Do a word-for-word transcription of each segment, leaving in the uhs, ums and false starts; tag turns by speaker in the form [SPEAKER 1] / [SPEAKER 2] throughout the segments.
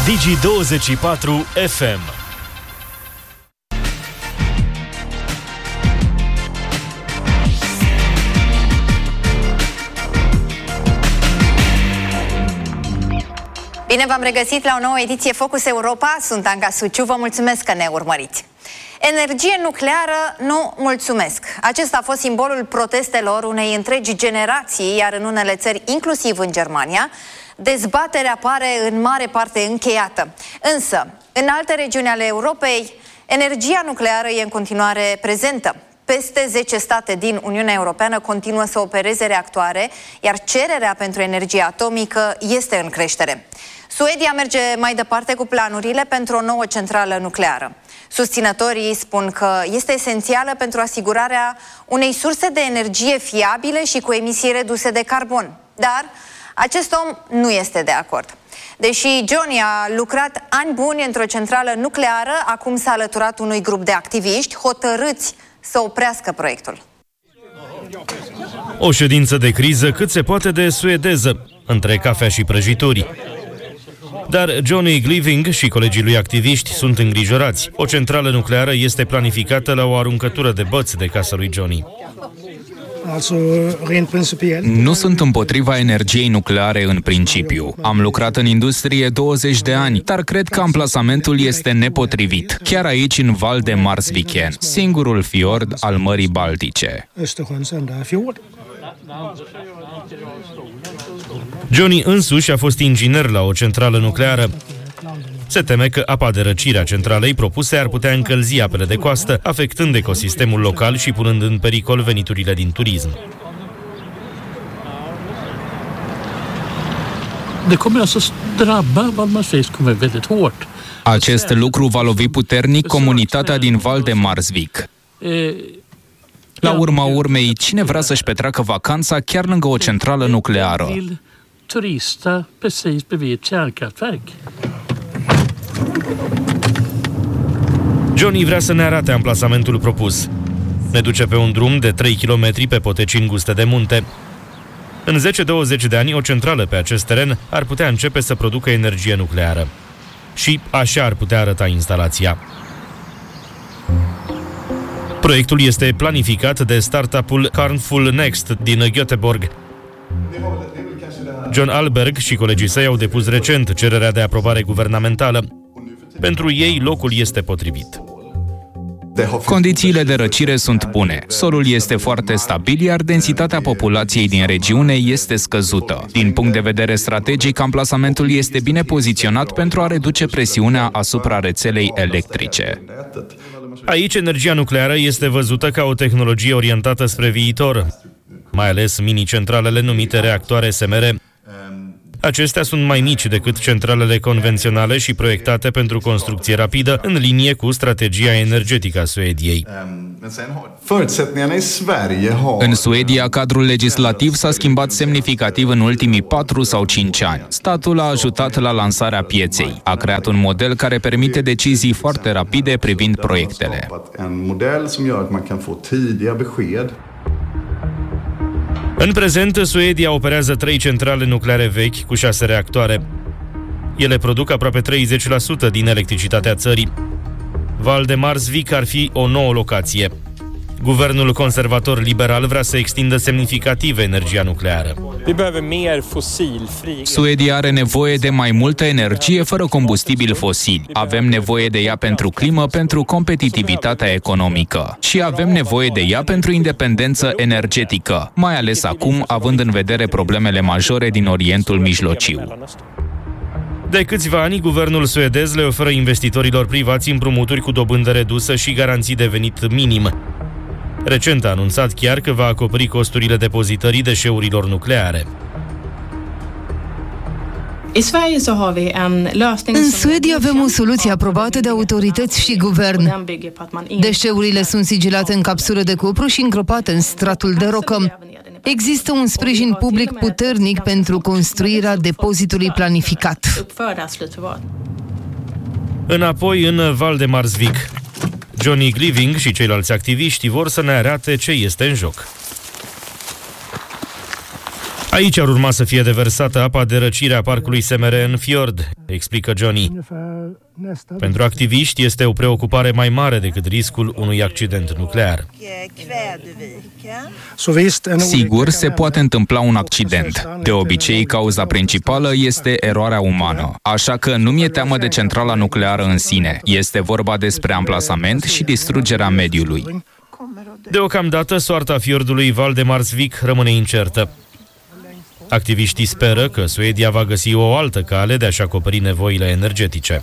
[SPEAKER 1] Digi douăzeci și patru F M.
[SPEAKER 2] Bine v-am regăsit la o nouă ediție Focus Europa. Sunt Anca Suciu, vă mulțumesc că ne urmăriți. Energie nucleară, nu mulțumesc. Acesta a fost simbolul protestelor unei întregi generații, iar în unele țări, inclusiv în Germania, dezbaterea pare în mare parte încheiată. Însă, în alte regiuni ale Europei, energia nucleară e în continuare prezentă. Peste zece state din Uniunea Europeană continuă să opereze reactoare, iar cererea pentru energie atomică este în creștere. Suedia merge mai departe cu planurile pentru o nouă centrală nucleară. Susținătorii spun că este esențială pentru asigurarea unei surse de energie fiabile și cu emisii reduse de carbon. Dar acest om nu este de acord. Deși Johnny a lucrat ani buni într-o centrală nucleară, acum s-a alăturat unui grup de activiști hotărâți să oprească proiectul.
[SPEAKER 1] O ședință de criză cât se poate de suedeză, între cafea și prăjituri. Dar Johnny Gliving și colegii lui activiști sunt îngrijorați. O centrală nucleară este planificată la o aruncătură de băți de casa lui Johnny.
[SPEAKER 3] Nu sunt împotriva energiei nucleare în principiu. Am lucrat în industrie douăzeci de ani, dar cred că amplasamentul este nepotrivit. Chiar aici, în Val de Marsviken, singurul fiord al Mării Baltice.
[SPEAKER 1] Johnny însuși a fost inginer la o centrală nucleară. Se teme că apa de răcire a centralei propuse ar putea încălzi apele de coastă, afectând ecosistemul local și punând în pericol veniturile din turism.
[SPEAKER 3] Acest lucru va lovi puternic comunitatea din Val de Marsvik. La urma urmei, cine vrea să-și petreacă vacanța chiar lângă o centrală nucleară?
[SPEAKER 4] Turista precis bredvid ett kärnkraftverk.
[SPEAKER 1] Johnny vrea să ne arate amplasamentul propus. Ne duce pe un drum de trei kilometri pe poteci înguste de munte. În zece douăzeci de ani, o centrală pe acest teren ar putea începe să producă energie nucleară. Și așa ar putea arăta instalația. Proiectul este planificat de startup-ul Carnful Next din Göteborg. John Alberg și colegii săi au depus recent cererea de aprobare guvernamentală. Pentru ei, locul este potrivit.
[SPEAKER 3] Condițiile de răcire sunt bune. Solul este foarte stabil, iar densitatea populației din regiune este scăzută. Din punct de vedere strategic, amplasamentul este bine poziționat pentru a reduce presiunea asupra rețelei electrice.
[SPEAKER 1] Aici, energia nucleară este văzută ca o tehnologie orientată spre viitor, mai ales mini-centralele numite reactoare S M R. Acestea sunt mai mici decât centralele convenționale și proiectate pentru construcție rapidă, în linie cu strategia energetică a Suediei.
[SPEAKER 3] În Suedia, cadrul legislativ s-a schimbat semnificativ în ultimii patru sau cinci ani. Statul a ajutat la lansarea pieței. A creat un model care permite decizii foarte rapide privind proiectele.
[SPEAKER 1] În prezent, Suedia operează trei centrale nucleare vechi cu șase reactoare. Ele produc aproape treizeci la sută din electricitatea țării. Val de Marsvik ar fi o nouă locație. Guvernul conservator liberal vrea să extindă semnificativ energia nucleară.
[SPEAKER 3] Suedia are nevoie de mai multă energie fără combustibili fosili. Avem nevoie de ea pentru climă, pentru competitivitatea economică. Și avem nevoie de ea pentru independență energetică, mai ales acum, având în vedere problemele majore din Orientul Mijlociu.
[SPEAKER 1] De câțiva ani, guvernul suedez le oferă investitorilor privați împrumuturi cu dobândă redusă și garanții de venit minim. Recent a anunțat chiar că va acoperi costurile depozitării deșeurilor nucleare.
[SPEAKER 5] În Suedia avem o soluție aprobată de autorități și guvern. Deșeurile sunt sigilate în capsule de cupru și îngropate în stratul de rocă. Există un sprijin public puternic pentru construirea depozitului planificat.
[SPEAKER 1] Înapoi în Val de Marsvik. Johnny Gliving și ceilalți activiști vor să ne arate ce este în joc. Aici ar urma să fie deversată apa de răcire a parcului S M R în fiord, explică Johnny. Pentru activiști este o preocupare mai mare decât riscul unui accident nuclear.
[SPEAKER 3] Sigur, se poate întâmpla un accident. De obicei, cauza principală este eroarea umană. Așa că nu mi-e teamă de centrala nucleară în sine. Este vorba despre amplasament și distrugerea mediului.
[SPEAKER 1] Deocamdată, soarta fiordului Valdemarsvik rămâne incertă. Activiștii speră că Suedia va găsi o altă cale de a-și acoperi nevoile energetice.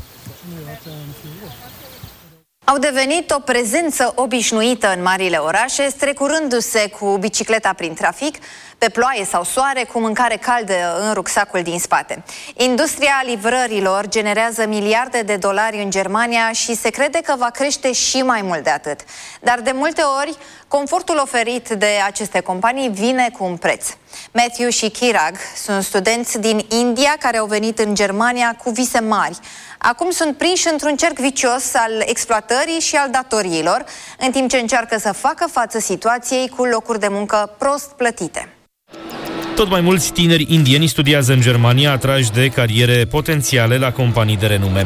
[SPEAKER 2] Au devenit o prezență obișnuită în marile orașe, strecurându-se cu bicicleta prin trafic, pe ploaie sau soare, cu mâncare caldă în rucsacul din spate. Industria livrărilor generează miliarde de dolari în Germania și se crede că va crește și mai mult de atât. Dar de multe ori, confortul oferit de aceste companii vine cu un preț. Matthew și Chirag sunt studenți din India care au venit în Germania cu vise mari. Acum sunt prinși într-un cerc vicios al exploatării și al datoriilor, în timp ce încearcă să facă față situației cu locuri de muncă prost plătite.
[SPEAKER 1] Tot mai mulți tineri indieni studiază în Germania, atrași de cariere potențiale la companii de renume.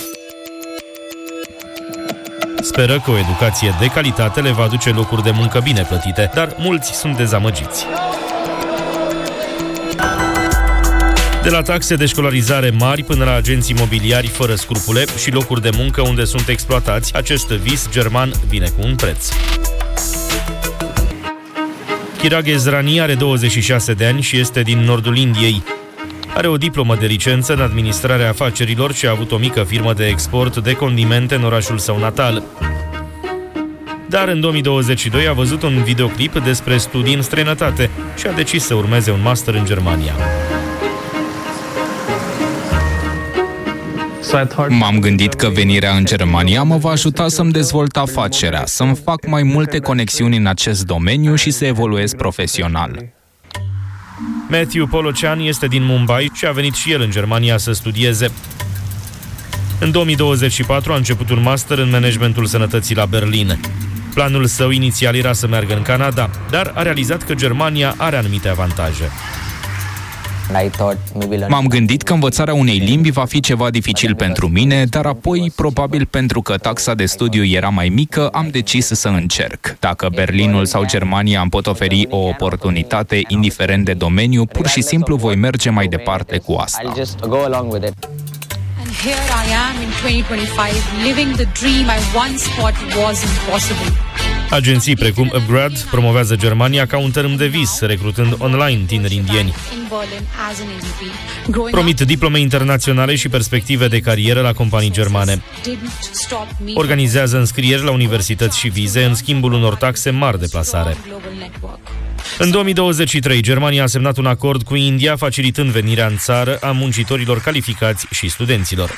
[SPEAKER 1] Speră că o educație de calitate le va aduce locuri de muncă bine plătite, dar mulți sunt dezamăgiți. De la taxe de școlarizare mari până la agenți imobiliari fără scrupule și locuri de muncă unde sunt exploatați, acest vis german vine cu un preț. Chirag Ezrani are douăzeci și șase de ani și este din nordul Indiei. Are o diplomă de licență în administrarea afacerilor și a avut o mică firmă de export de condimente în orașul său natal. Dar în două mii douăzeci și doi a văzut un videoclip despre studii în străinătate și a decis să urmeze un master în Germania.
[SPEAKER 3] M-am gândit că venirea în Germania mă va ajuta să-mi dezvolt afacerea, să-mi fac mai multe conexiuni în acest domeniu și să evoluez profesional.
[SPEAKER 1] Matthew Polocean este din Mumbai și a venit și el în Germania să studieze. În două mii douăzeci și patru a început un master în managementul sănătății la Berlin. Planul său inițial era să meargă în Canada, dar a realizat că Germania are anumite avantaje.
[SPEAKER 3] M-am gândit că învățarea unei limbi va fi ceva dificil pentru mine, dar apoi, probabil pentru că taxa de studiu era mai mică, am decis să încerc. Dacă Berlinul sau Germania îmi pot oferi o oportunitate, indiferent de domeniu, pur și simplu voi merge mai departe cu asta.
[SPEAKER 6] Here I am in twenty twenty-five, living the dream I once thought was impossible.
[SPEAKER 1] Agenții precum Upgrad promovează Germania ca un tărâm de vis, recrutând online tineri indieni. Promit diplome internaționale și perspective de carieră la companii germane. Organizează înscrieri la universități și vize în schimbul unor taxe mari de plasare. În două mii douăzeci și trei, Germania a semnat un acord cu India, facilitând venirea în țară a muncitorilor calificați și studenților.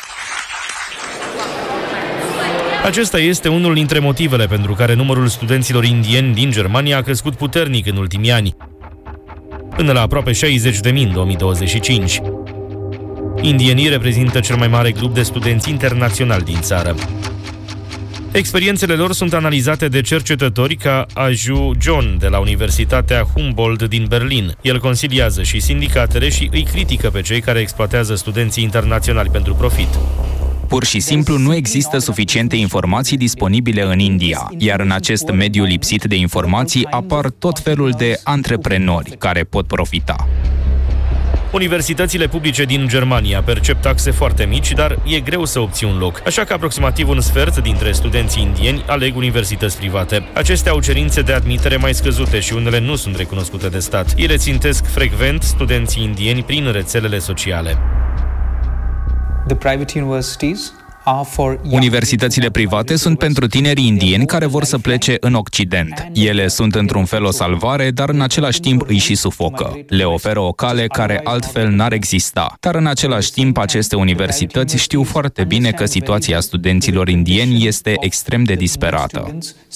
[SPEAKER 1] Acesta este unul dintre motivele pentru care numărul studenților indieni din Germania a crescut puternic în ultimii ani, până la aproape șaizeci de mii în două mii douăzeci și cinci. Indienii reprezintă cel mai mare grup de studenți internaționali din țară. Experiențele lor sunt analizate de cercetători ca Aju John de la Universitatea Humboldt din Berlin. El consiliază și sindicatele și îi critică pe cei care exploatează studenții internaționali pentru profit.
[SPEAKER 3] Pur și simplu nu există suficiente informații disponibile în India, iar în acest mediu lipsit de informații apar tot felul de antreprenori care pot profita.
[SPEAKER 1] Universitățile publice din Germania percep taxe foarte mici, dar e greu să obții un loc, așa că aproximativ un sfert dintre studenții indieni aleg universități private. Acestea au cerințe de admitere mai scăzute și unele nu sunt recunoscute de stat. Ele țintesc frecvent studenții indieni prin rețelele sociale.
[SPEAKER 7] The private universities are for
[SPEAKER 3] Universitățile private sunt pentru tinerii indieni care vor să plece în Occident. Ele sunt într-un fel o salvare, dar în același timp îi și sufocă. Le oferă o cale care altfel n-ar exista. Dar în același timp, aceste universități știu foarte bine că situația studenților indieni este extrem de disperată.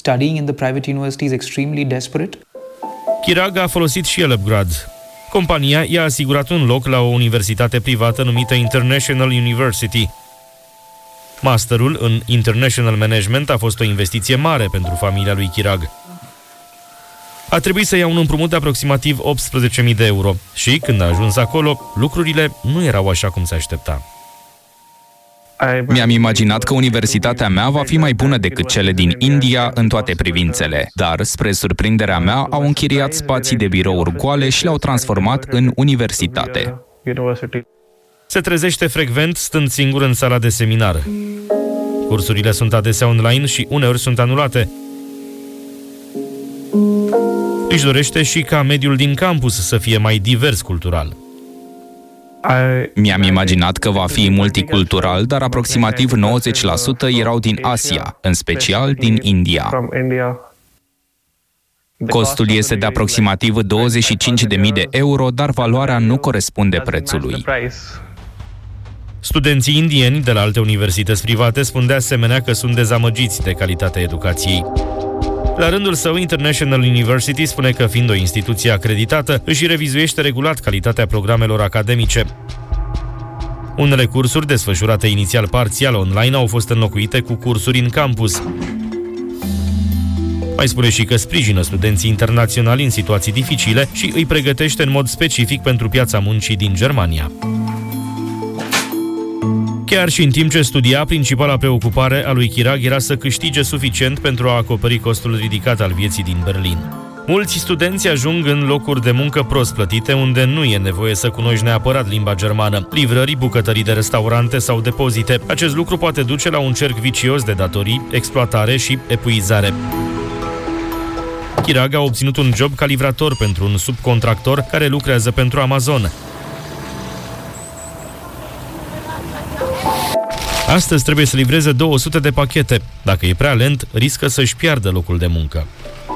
[SPEAKER 1] Chirag a folosit și el Upgrad. Compania i-a asigurat un loc la o universitate privată numită International University. Masterul în International Management a fost o investiție mare pentru familia lui Chirag. A trebuit să ia un împrumut de aproximativ optsprezece mii de euro și, când a ajuns acolo, lucrurile nu erau așa cum se aștepta.
[SPEAKER 3] Mi-am imaginat că universitatea mea va fi mai bună decât cele din India în toate privințele, dar, spre surprinderea mea, au închiriat spații de birouri goale și le-au transformat în universitate.
[SPEAKER 1] Se trezește frecvent stând singur în sala de seminar. Cursurile sunt adesea online și uneori sunt anulate. Își dorește și ca mediul din campus să fie mai divers cultural.
[SPEAKER 3] Mi-am imaginat că va fi multicultural, dar aproximativ nouăzeci la sută erau din Asia, în special din India. Costul este de aproximativ douăzeci și cinci de mii de euro, dar valoarea nu corespunde prețului.
[SPEAKER 1] Studenții indieni de la alte universități private spun de asemenea că sunt dezamăgiți de calitatea educației. La rândul său, International University spune că, fiind o instituție acreditată, își revizuiește regulat calitatea programelor academice. Unele cursuri desfășurate inițial parțial online au fost înlocuite cu cursuri în campus. Mai spune și că sprijină studenții internaționali în situații dificile și îi pregătește în mod specific pentru piața muncii din Germania. Chiar și în timp ce studia, principala preocupare a lui Chirag era să câștige suficient pentru a acoperi costul ridicat al vieții din Berlin. Mulți studenți ajung în locuri de muncă prost plătite, unde nu e nevoie să cunoști neapărat limba germană, livrări, bucătării de restaurante sau depozite. Acest lucru poate duce la un cerc vicios de datorii, exploatare și epuizare. Chirag a obținut un job ca livrator pentru un subcontractor care lucrează pentru Amazon. Astăzi trebuie să livreze două sute de pachete. Dacă e prea lent, riscă să-și piardă locul de muncă.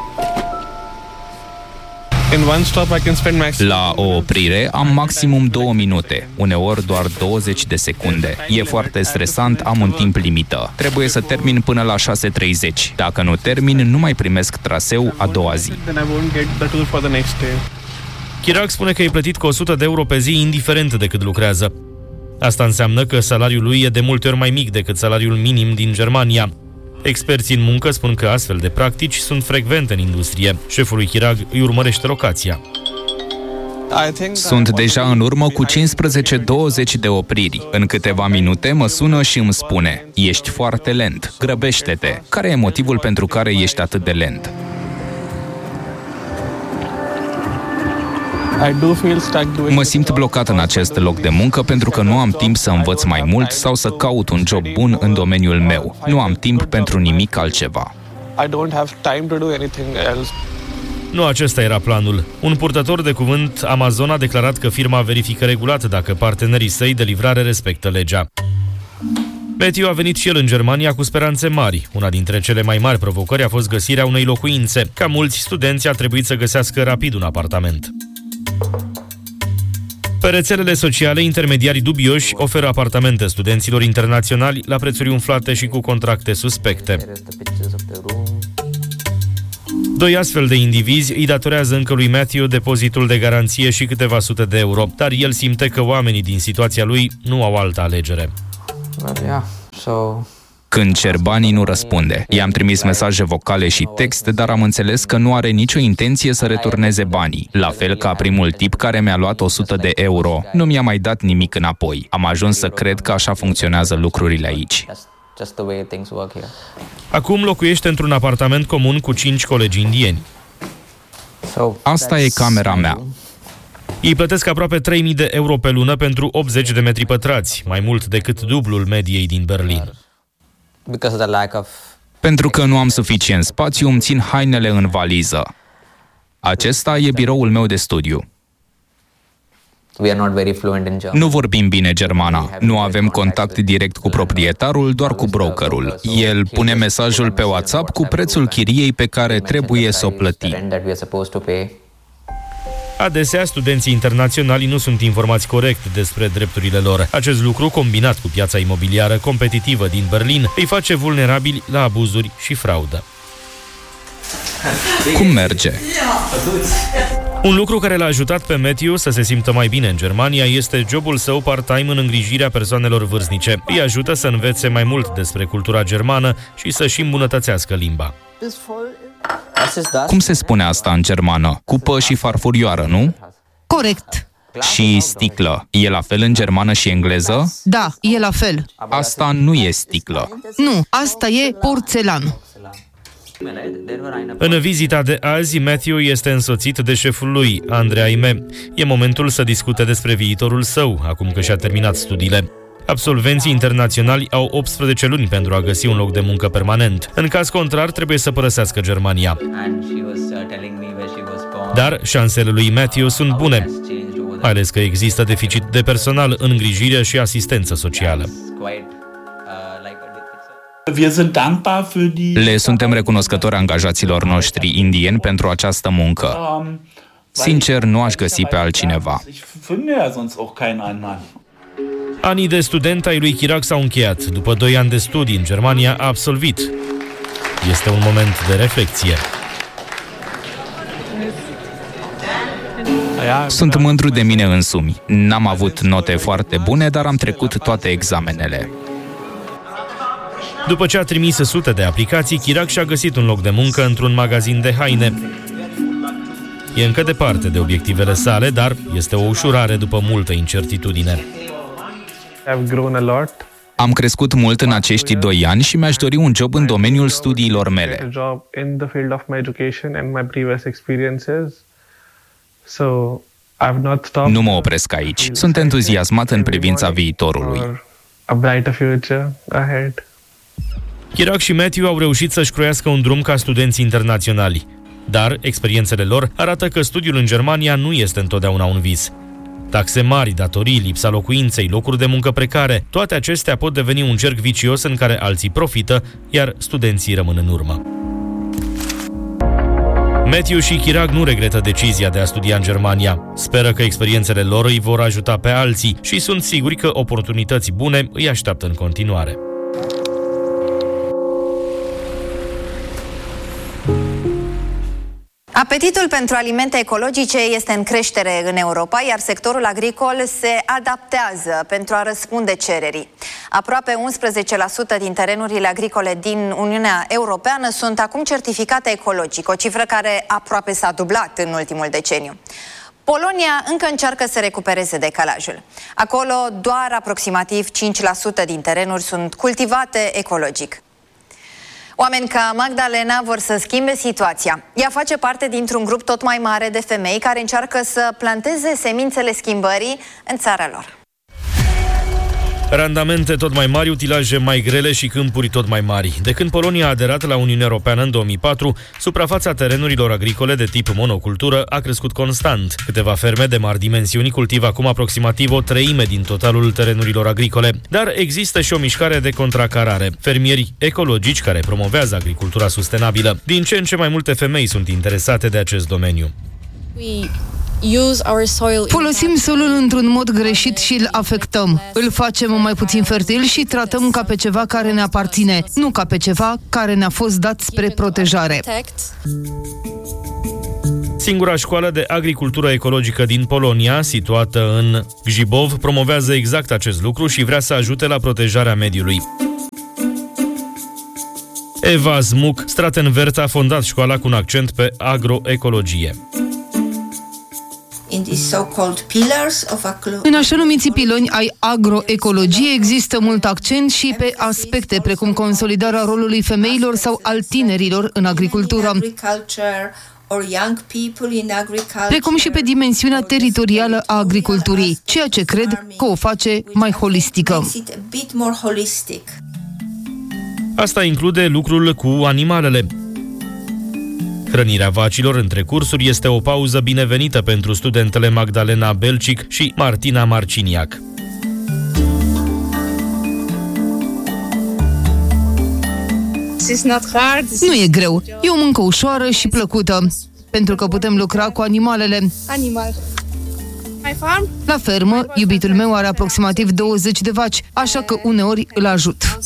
[SPEAKER 3] La o oprire am maximum două minute, uneori doar douăzeci de secunde. E foarte stresant, am un timp limită. Trebuie să termin până la șase treizeci. Dacă nu termin, nu mai primesc traseu a doua zi.
[SPEAKER 1] Chirag spune că e plătit cu o sută de euro pe zi, indiferent de cât lucrează. Asta înseamnă că salariul lui e de multe ori mai mic decât salariul minim din Germania. Experții în muncă spun că astfel de practici sunt frecvente în industrie. Șeful lui Chirag îi urmărește locația.
[SPEAKER 3] Sunt deja în urmă cu cincisprezece douăzeci de opriri. În câteva minute mă sună și îmi spune: ești foarte lent, grăbește-te. Care e motivul pentru care ești atât de lent? Mă simt blocat în acest loc de muncă pentru că nu am timp să învăț mai mult sau să caut un job bun în domeniul meu. Nu am timp pentru nimic altceva.
[SPEAKER 1] Nu acesta era planul. Un purtător de cuvânt Amazon a declarat că firma verifică regulat dacă partenerii săi de livrare respectă legea. Matthew a venit și el în Germania cu speranțe mari. Una dintre cele mai mari provocări a fost găsirea unei locuințe. Ca mulți studenți, a trebuit să găsească rapid un apartament. Pe rețelele sociale, intermediarii dubioși oferă apartamente studenților internaționali la prețuri umflate și cu contracte suspecte. Doi astfel de indivizi îi datorează încă lui Matthew depozitul de garanție și câteva sute de euro, dar el simte că oamenii din situația lui nu au altă alegere.
[SPEAKER 3] Când cer banii, nu răspunde. I-am trimis mesaje vocale și text, dar am înțeles că nu are nicio intenție să returneze banii. La fel ca primul tip care mi-a luat o sută de euro. Nu mi-a mai dat nimic înapoi. Am ajuns să cred că așa funcționează lucrurile aici.
[SPEAKER 1] Acum locuiește într-un apartament comun cu cinci colegi indieni.
[SPEAKER 3] Asta e camera mea.
[SPEAKER 1] Ei plătesc aproape trei mii de euro pe lună pentru optzeci de metri pătrați, mai mult decât dublul mediei din Berlin.
[SPEAKER 3] Pentru că nu am suficient spațiu, îmi țin hainele în valiză. Acesta e biroul meu de studiu. Nu vorbim bine germana. Nu avem contact direct cu proprietarul, doar cu brokerul. El pune mesajul pe WhatsApp cu prețul chiriei pe care trebuie să o plătim.
[SPEAKER 1] Adesea, studenții internaționali nu sunt informați corect despre drepturile lor. Acest lucru, combinat cu piața imobiliară competitivă din Berlin, îi face vulnerabili la abuzuri și fraudă.
[SPEAKER 3] Cum merge?
[SPEAKER 1] Un lucru care l-a ajutat pe Matthew să se simtă mai bine în Germania este jobul său part-time în îngrijirea persoanelor vârstnice. Îi ajută să învețe mai mult despre cultura germană și să-și îmbunătățească limba.
[SPEAKER 3] Cum se spune asta în germană? Cupă și farfurioară, nu?
[SPEAKER 5] Corect.
[SPEAKER 3] Și sticlă. E la fel în germană și engleză?
[SPEAKER 5] Da, e la fel.
[SPEAKER 3] Asta nu e sticlă.
[SPEAKER 5] Nu, asta e porțelan.
[SPEAKER 1] În vizita de azi, Matthew este însoțit de șeful lui, Andrei Aime. E momentul să discute despre viitorul său, acum că și-a terminat studiile. Absolvenții internaționali au optsprezece luni pentru a găsi un loc de muncă permanent. În caz contrar, trebuie să părăsească Germania. Dar șansele lui Matthew sunt bune, mai ales că există deficit de personal, îngrijire și asistență socială.
[SPEAKER 3] Le suntem recunoscători angajaților noștri indieni pentru această muncă. Sincer, nu aș găsi pe altcineva.
[SPEAKER 1] Anii de student ai lui Chirag s-au încheiat. După doi ani de studii în Germania, a absolvit. Este un moment de reflexie.
[SPEAKER 3] Sunt mândru de mine însumi. N-am avut note foarte bune, dar am trecut toate examenele.
[SPEAKER 1] După ce a trimis sute de aplicații, Chirag și-a găsit un loc de muncă într-un magazin de haine. E încă departe de obiectivele sale, dar este o ușurare după multă incertitudine.
[SPEAKER 3] Am crescut mult în acești doi ani și mi-aș dori un job în domeniul studiilor mele. Nu mă opresc aici. Sunt entuziasmat în privința viitorului.
[SPEAKER 1] Chirag și Matthew au reușit să-și croiască un drum ca studenți internaționali. Dar experiențele lor arată că studiul în Germania nu este întotdeauna un vis. Taxe mari, datorii, lipsa locuinței, locuri de muncă precare, toate acestea pot deveni un cerc vicios în care alții profită, iar studenții rămân în urmă. Matthew și Chirag nu regretă decizia de a studia în Germania. Speră că experiențele lor îi vor ajuta pe alții și sunt siguri că oportunități bune îi așteaptă în continuare.
[SPEAKER 2] Apetitul pentru alimente ecologice este în creștere în Europa, iar sectorul agricol se adaptează pentru a răspunde cererii. Aproape unsprezece la sută din terenurile agricole din Uniunea Europeană sunt acum certificate ecologic, o cifră care aproape s-a dublat în ultimul deceniu. Polonia încă încearcă să recupereze decalajul. Acolo doar aproximativ cinci la sută din terenuri sunt cultivate ecologic. Oameni ca Magdalena vor să schimbe situația. Ea face parte dintr-un grup tot mai mare de femei care încearcă să planteze semințele schimbării în țara lor.
[SPEAKER 1] Randamente tot mai mari, utilaje mai grele și câmpuri tot mai mari. De când Polonia a aderat la Uniunea Europeană în două mii patru, suprafața terenurilor agricole de tip monocultură a crescut constant. Câteva ferme de mari dimensiuni cultivă acum aproximativ o treime din totalul terenurilor agricole. Dar există și o mișcare de contracarare. Fermieri ecologici care promovează agricultura sustenabilă. Din ce în ce mai multe femei sunt interesate de acest domeniu.
[SPEAKER 5] Folosim solul într-un mod greșit și îl afectăm. Îl facem mai puțin fertil și tratăm ca pe ceva care ne aparține, nu ca pe ceva care ne-a fost dat spre protejare.
[SPEAKER 1] Singura școală de agricultură ecologică din Polonia, situată în Gjibov, promovează exact acest lucru și vrea să ajute la protejarea mediului. Eva Zmuk Stratenvert a fondat școala cu un accent pe agroecologie.
[SPEAKER 5] În așa numiții piloni ai agroecologiei există mult accent și pe aspecte precum consolidarea rolului femeilor sau al tinerilor în agricultură, precum și pe dimensiunea teritorială a agriculturii, ceea ce cred că o face mai holistică.
[SPEAKER 1] Asta include lucrul cu animalele. Hrănirea vacilor între cursuri este o pauză binevenită pentru studentele Magdalena Belcic și Martina Marciniac.
[SPEAKER 5] Nu e greu, e o muncă ușoară și plăcută, pentru că putem lucra cu animalele. La fermă, iubitul meu are aproximativ douăzeci de vaci, așa că uneori îl ajut.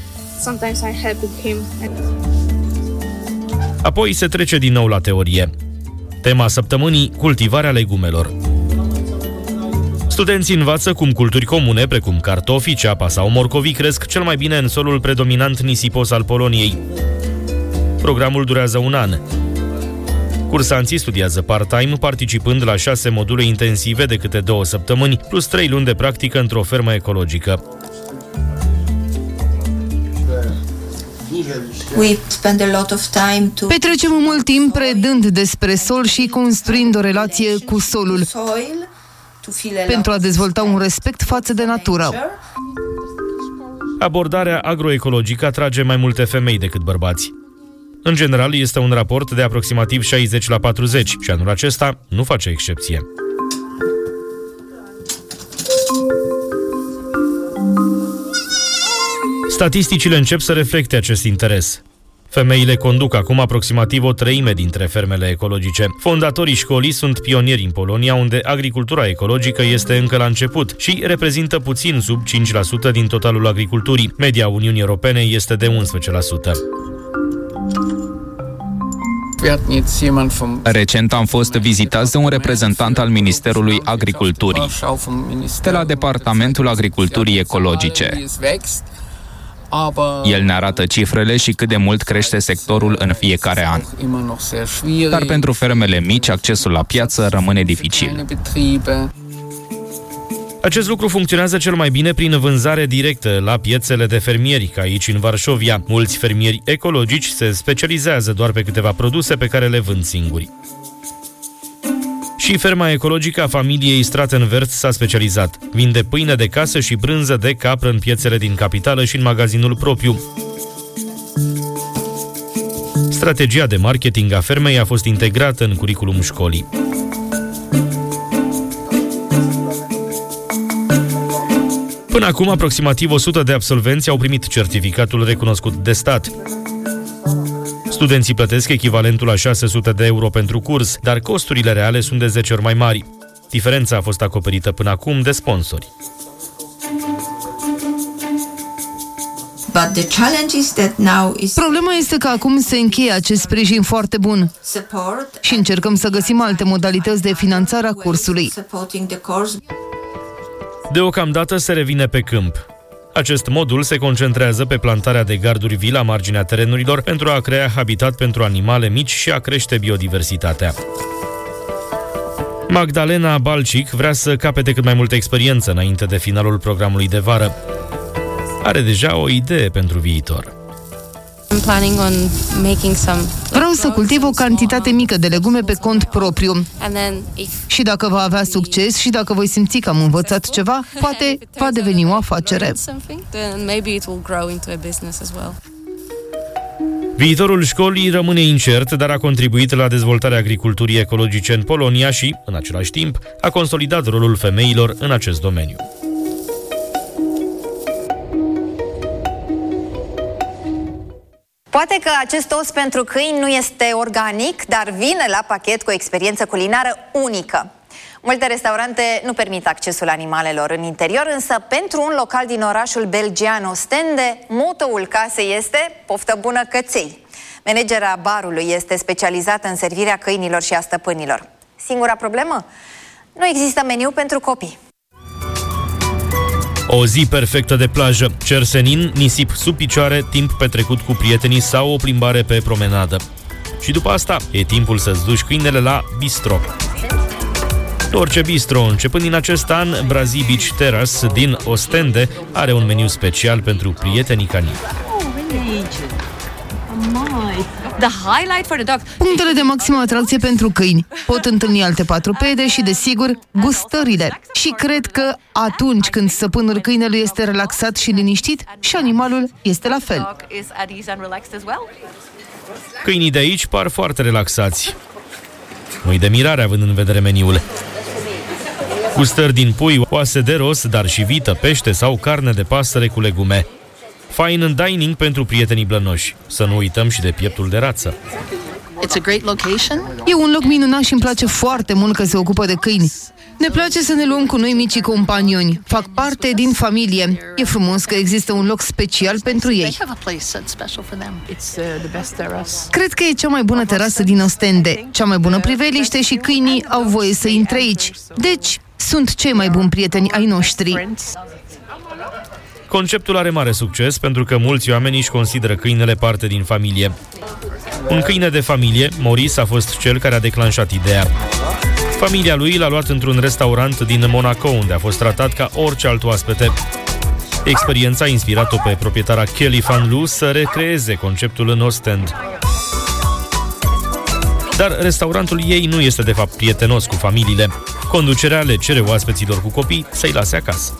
[SPEAKER 1] Apoi se trece din nou la teorie. Tema săptămânii, cultivarea legumelor. Studenții învață cum culturi comune, precum cartofii, ceapa sau morcovii, cresc cel mai bine în solul predominant nisipos al Poloniei. Programul durează un an. Cursanții studiază part-time, participând la șase module intensive de câte două săptămâni, plus trei luni de practică într-o fermă ecologică.
[SPEAKER 8] We spend a lot of time to
[SPEAKER 5] Petrecem mult timp predând despre sol și construind o relație cu solul, pentru a dezvolta un respect față de natură.
[SPEAKER 1] Abordarea agroecologică atrage mai multe femei decât bărbați. În general, este un raport de aproximativ șaizeci la patruzeci și anul acesta nu face excepție. Statisticile încep să reflecte acest interes. Femeile conduc acum aproximativ o treime dintre fermele ecologice. Fondatorii școlii sunt pionieri în Polonia, unde agricultura ecologică este încă la început și reprezintă puțin sub cinci la sută din totalul agriculturii. Media Uniunii Europene este de unsprezece la sută.
[SPEAKER 3] Recent am fost vizitați de un reprezentant al Ministerului Agriculturii, de la Departamentul Agriculturii Ecologice. El ne arată cifrele și cât de mult crește sectorul în fiecare an. Dar pentru fermele mici, accesul la piață rămâne dificil.
[SPEAKER 1] Acest lucru funcționează cel mai bine prin vânzare directă la piețele de fermieri, ca aici în Varșovia. Mulți fermieri ecologici se specializează doar pe câteva produse pe care le vând singuri. Și ferma ecologică a familiei Stratenvert s-a specializat. Vinde pâine de casă și brânză de capră în piețele din capitală și în magazinul propriu. Strategia de marketing a fermei a fost integrată în curiculum școlii. Până acum, aproximativ o sută de absolvenți au primit certificatul recunoscut de stat. Studenții plătesc echivalentul la șase sute de euro pentru curs, dar costurile reale sunt de zece ori mai mari. Diferența a fost acoperită până acum de sponsori.
[SPEAKER 8] But the challenge is that now is
[SPEAKER 5] Problema este că acum se încheie acest sprijin foarte bun și încercăm să găsim alte modalități de finanțare a cursului.
[SPEAKER 1] Deocamdată se revine pe câmp. Acest modul se concentrează pe plantarea de garduri vii la marginea terenurilor pentru a crea habitat pentru animale mici și a crește biodiversitatea. Magdalena Balcic vrea să capete cât mai multă experiență înainte de finalul programului de vară. Are deja o idee pentru viitor.
[SPEAKER 5] Vreau să cultiv o cantitate mică de legume pe cont propriu. Și dacă va avea succes și dacă voi simți că am învățat ceva, poate va deveni o afacere.
[SPEAKER 1] Viitorul școlii rămâne incert, dar a contribuit la dezvoltarea agriculturii ecologice în Polonia și, în același timp, a consolidat rolul femeilor în acest domeniu.
[SPEAKER 2] Poate că acest os pentru câini nu este organic, dar vine la pachet cu o experiență culinară unică. Multe restaurante nu permit accesul animalelor în interior, însă pentru un local din orașul belgian Ostende, motoul casei este poftă bună căței. Managera barului este specializată în servirea câinilor și a stăpânilor. Singura problemă? Nu există meniu pentru copii.
[SPEAKER 1] O zi perfectă de plajă, cer senin, nisip sub picioare, timp petrecut cu prietenii sau o plimbare pe promenadă. Și după asta, e timpul să-ți duci câinele la bistro. Orice bistro, începând din acest an, Brazil Beach Terrace din Ostende are un meniu special pentru prietenii canini.
[SPEAKER 5] Punctele de maximă atracție pentru câini. Pot întâlni alte patrupede și, desigur, gustările. Și cred că atunci când stăpânul câinelui este relaxat și liniștit, și animalul este la fel.
[SPEAKER 1] Câinii de aici par foarte relaxați. Nu-i de mirare având în vedere meniul. Gustări din pui, oase de ros, dar și vită, pește sau carne de pasăre cu legume. Fine dining pentru prietenii blănoși. Să nu uităm și de pieptul de rață.
[SPEAKER 5] E un loc minunat și îmi place foarte mult că se ocupă de câini. Ne place să ne luăm cu noi micii companioni. Fac parte din familie. E frumos că există un loc special pentru ei. Cred că e cea mai bună terasă din Ostende, cea mai bună priveliște și câinii au voie să intre aici. Deci, sunt cei mai buni prieteni ai noștri.
[SPEAKER 1] Conceptul are mare succes pentru că mulți oameni își consideră câinele parte din familie. Un câine de familie, Maurice, a fost cel care a declanșat ideea. Familia lui l-a luat într-un restaurant din Monaco, unde a fost tratat ca orice alt oaspete. Experiența a inspirat-o pe proprietara Kelly Van Loo să recreeze conceptul în Ostend. Dar restaurantul ei nu este de fapt prietenos cu familiile. Conducerea le cere oaspeților cu copii să-i lase acasă.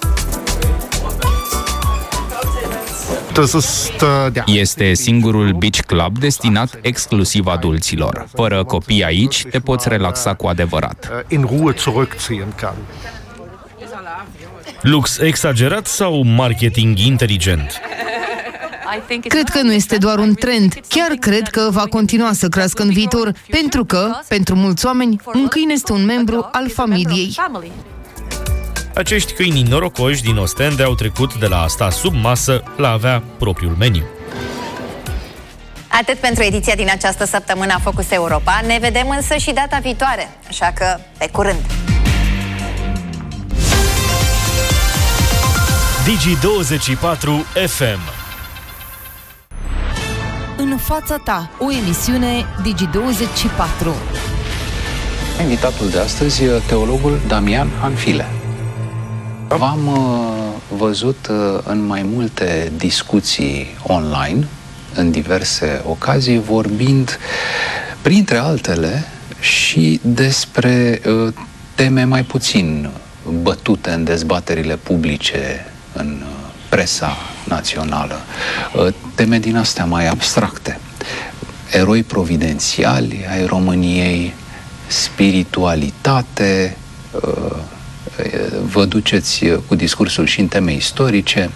[SPEAKER 3] Este singurul beach club destinat exclusiv adulților. Fără copii aici, te poți relaxa cu adevărat.
[SPEAKER 1] Lux exagerat sau marketing inteligent?
[SPEAKER 5] Cred că nu este doar un trend. Chiar cred că va continua să crească în viitor, pentru că, pentru mulți oameni, un câine este un membru al familiei.
[SPEAKER 1] Acești câini norocoși din Ostende au trecut de la a sta sub masă la a avea propriul meniu.
[SPEAKER 2] Atât pentru ediția din această săptămână a Focus Europa. Ne vedem însă și data viitoare, așa că pe curând!
[SPEAKER 1] Digi douăzeci și patru F M.
[SPEAKER 5] În fața ta, o emisiune Digi douăzeci și patru.
[SPEAKER 9] Invitatul de astăzi, teologul Damian Hanfile. V-am uh, văzut uh, în mai multe discuții online, în diverse ocazii, vorbind, printre altele, și despre uh, teme mai puțin bătute în dezbaterile publice, în uh, presa națională. Uh, teme din astea mai abstracte. Eroi providențiali ai României, spiritualitate, uh, vă duceți cu discursul și în teme istorice.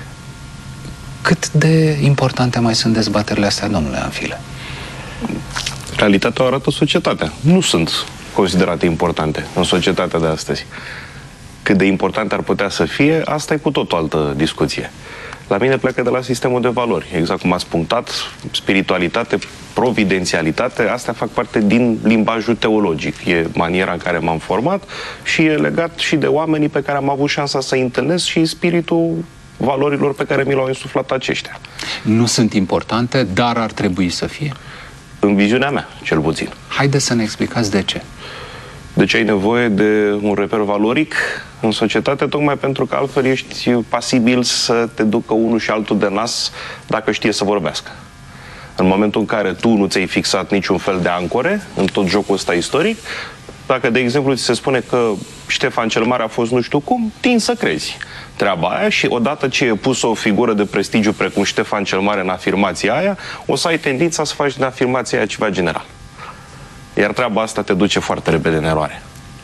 [SPEAKER 9] Cât de importante mai sunt dezbaterile astea, domnule Hanfile?
[SPEAKER 10] Realitatea o arată societatea. Nu sunt considerate importante în societatea de astăzi. Cât de importante ar putea să fie, asta e cu tot o altă discuție. La mine pleacă de la sistemul de valori. Exact cum ați punctat, spiritualitate, providențialitate, astea fac parte din limbajul teologic. E maniera în care m-am format și e legat și de oamenii pe care am avut șansa să-i întâlnesc și spiritul valorilor pe care mi l-au insuflat aceștia.
[SPEAKER 9] Nu sunt importante, dar ar trebui să fie?
[SPEAKER 10] În viziunea mea, cel puțin.
[SPEAKER 9] Haideți să ne explicați de ce.
[SPEAKER 10] De ce ai nevoie de un reper valoric în societate? Tocmai pentru că altfel ești pasibil să te ducă unul și altul de nas dacă știe să vorbească. În momentul în care tu nu ți-ai fixat niciun fel de ancore în tot jocul ăsta istoric, dacă, de exemplu, ți se spune că Ștefan cel Mare a fost nu știu cum, tin să crezi treaba aia și odată ce e pusă o figură de prestigiu precum Ștefan cel Mare în afirmația aia, o să ai tendința să faci din afirmația aia ceva general. Iar treaba asta te duce foarte repede în eroare.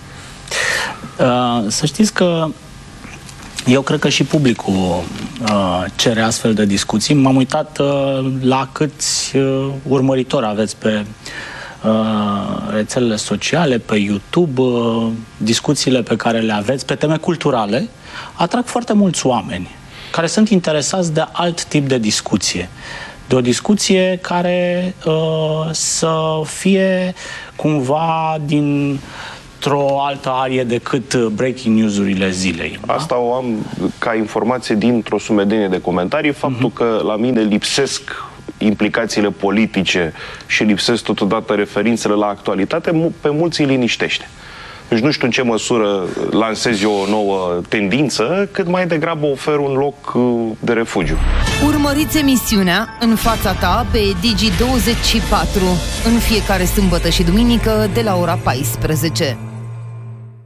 [SPEAKER 11] Uh, să știți că eu cred că și publicul uh, cere astfel de discuții. M-am uitat uh, la câți uh, urmăritori aveți pe uh, rețelele sociale, pe YouTube, uh, discuțiile pe care le aveți pe teme culturale atrag foarte mulți oameni care sunt interesați de alt tip de discuție. De o discuție care uh, să fie cumva din într-o altă arie decât breaking news-urile zilei. Da?
[SPEAKER 10] Asta o am ca informație dintr-o sumedenie de comentarii. Faptul uh-huh. că la mine lipsesc implicațiile politice și lipsesc totodată referințele la actualitate, pe mulți îi liniștește. Deci nu știu în ce măsură lansez eu o nouă tendință, cât mai degrabă ofer un loc de refugiu.
[SPEAKER 5] Urmăriți emisiunea În fața ta pe Digi douăzeci și patru în fiecare sâmbătă și duminică de la ora paisprezece.